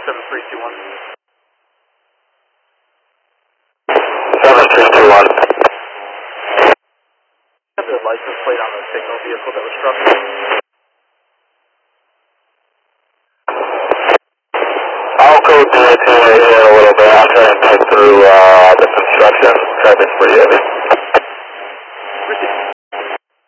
7321. 7321. Have the license plate on the signal vehicle that was struck. I'll code the 288 in a little bit. I'll try and take through the construction traffic for you.